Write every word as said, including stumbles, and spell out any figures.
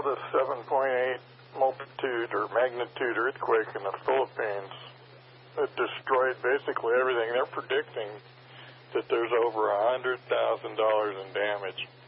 the seven point eight multitude or magnitude earthquake in the Philippines, it destroyed basically everything. They're predicting that there's over one hundred thousand dollars in damage.